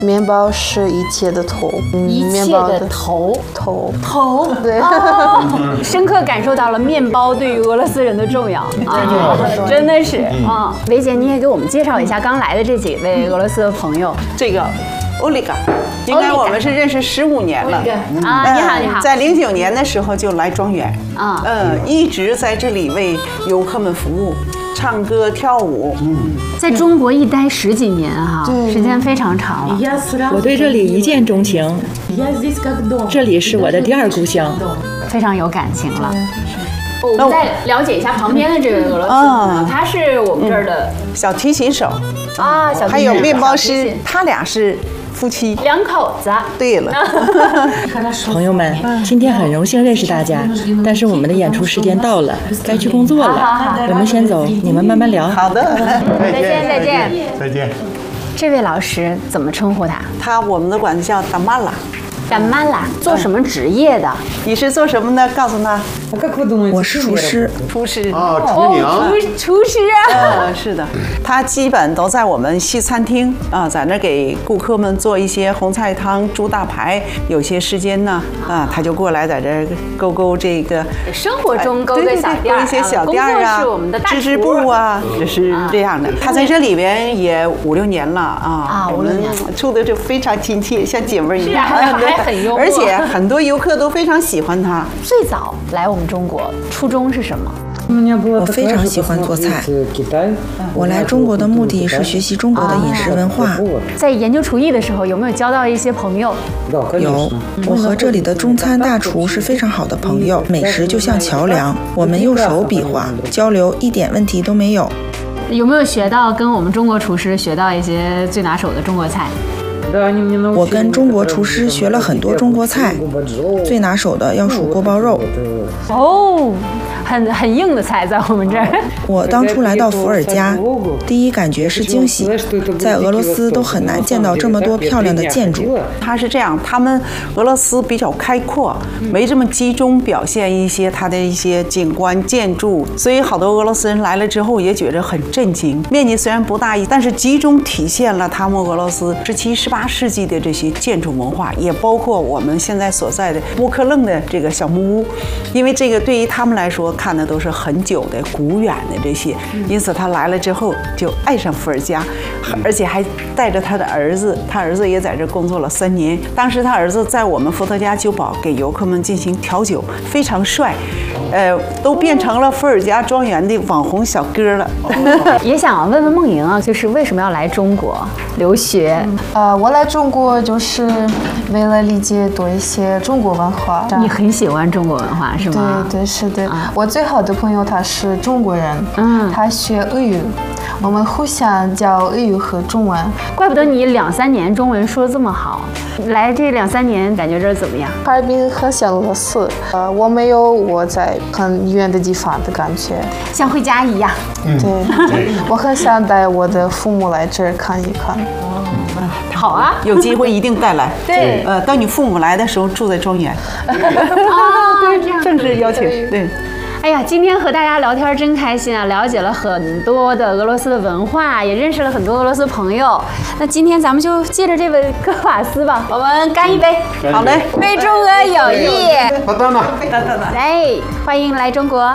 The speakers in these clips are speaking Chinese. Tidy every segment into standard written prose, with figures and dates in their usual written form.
面包是一切的头， 一切的头， 对， 深刻感受到了面包对于俄罗斯人的重要啊，真的是啊。维姐，你也给我们介绍一下刚来的这几位俄罗斯的朋友。 这个欧里嘎，应该我们是认识15年了啊。你好，你好。 在09年的时候就来庄园啊，一直在这里为游客们服务。唱歌跳舞， 在中国一待10几年哈，时间非常长了。 我对这里一见钟情，这里是我的第2故乡， 非常有感情了。我们再了解一下旁边的这位俄罗斯朋友，他是我们这儿的小提琴手啊，小提琴手， 还有面包师，他俩是夫妻 2口子。 对了， 朋友们，今天很荣幸认识大家，但是我们的演出时间到了，该去工作了。我们先走，你们慢慢聊。 好的， 再见，再见， 再见。 这位老师怎么称呼他？ 我们的管他叫达玛拉。 达玛拉做什么职业的？ 你是做什么的？告诉他。 我是厨师。 厨师啊，厨娘。 厨师啊。 是的，他基本都在我们西餐厅啊，在那给顾客们做一些红菜汤、猪大排。有些时间呢，他就过来在这勾这个生活中勾个小店， 一些小店啊，织布啊，就是这样的。他在这里边也5、6年了啊，我们处的就非常亲切，像姐妹一样。 很幽默， 而且很多游客都非常喜欢他。 最早来我们中国，初衷是什么？ 我非常喜欢做菜。我来中国的目的是学习中国的饮食文化。 在研究厨艺的时候，有没有交到一些朋友？ 有，我和这里的中餐大厨是非常好的朋友。美食就像桥梁，我们用手比划，交流一点问题都没有。 有没有学到跟我们中国厨师学到一些最拿手的中国菜？ 我跟中国厨师学了很多中国菜，最拿手的要数锅包肉。 哦，很硬的菜，在我们这儿。 我当初来到伏尔加，第一感觉是惊喜，在俄罗斯都很难见到这么多漂亮的建筑。 它是这样，他们俄罗斯比较开阔，没这么集中表现一些它的一些景观建筑，所以好多俄罗斯人来了之后也觉得很震惊。面积虽然不大，但是集中体现了他们俄罗斯17、18世纪的这些建筑文化，也包括我们现在所在的乌克楞的这个小木屋，因为这个对于他们来说看的都是很久的古远的这些，因此他来了之后就爱上伏尔加，而且还带着他的儿子，他儿子也在这工作了3年。当时他儿子在我们伏特加酒保给游客们进行调酒，非常帅，都变成了伏尔加庄园的网红小哥了。 也想问问梦莹啊，就是为什么要来中国留学？ 我来中国就是为了理解多一些中国文化。 你很喜欢中国文化是吗？ 对，是的。我最好的朋友他是中国人，他学俄语，我们互相教俄语和中文。 怪不得你2、3年中文说这么好。来这2、3年，感觉这儿怎么样？ 哈尔滨很像俄罗斯，我没有我在很远的地方的感觉， 像回家一样。 对，我很想带我的父母来这儿看一看。 好啊， 有机会一定带来。 对， 等你父母来的时候住在庄园。 对，这样正式邀请。对。 哎呀，今天和大家聊天真开心啊，了解了很多的俄罗斯的文化，也认识了很多俄罗斯朋友。那今天咱们就借着这位戈瓦斯吧，我们干一杯。 好嘞， 为中俄友谊。 好的呢， 来，欢迎来中国。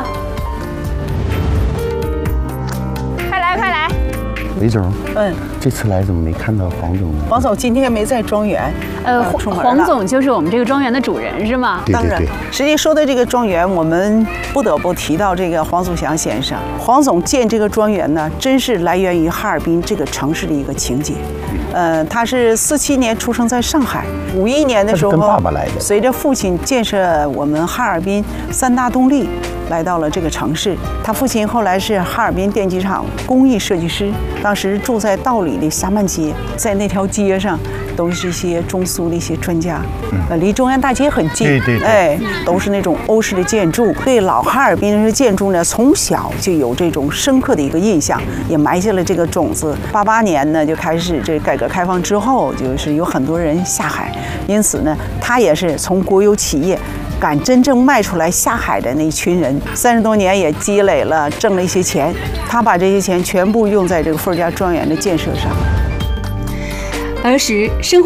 快来，快来。 韦总，这次来怎么没看到黄总呢？ 黄总今天没在庄园， 黄总就是我们这个庄园的主人是吗？ 对对对。 实际说的这个庄园，我们不得不提到这个黄祖祥先生。黄总建这个庄园呢，真是来源于哈尔滨这个城市的一个情节。他是47年出生在上海，51年的时候跟爸爸来的， 随着父亲建设我们哈尔滨3大动力，来到了这个城市。他父亲后来是哈尔滨电机厂工艺设计师，当时住在道里的霞曼街，在那条街上都是一些中苏的一些专家，离中央大街很近， 对， 都是那种欧式的建筑。对老哈尔滨的建筑呢，从小就有这种深刻的一个印象，也埋下了这个种子。88年呢，就开始这改革开放之后，就是有很多人下海，因此呢，他也是从国有企业敢真正迈出来下海的那一群人，30多年也积累了，挣了一些钱。他把这些钱全部用在这个伏尔加庄园的建设上。 儿时生活